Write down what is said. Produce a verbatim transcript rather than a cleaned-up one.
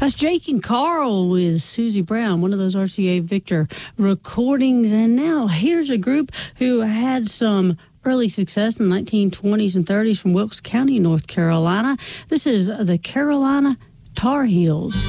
That's Jake and Carl with Susie Brown, one of those R C A Victor recordings. And now here's a group who had some early success in the nineteen twenties and thirties from Wilkes County, North Carolina. This is the Carolina Tar Heels.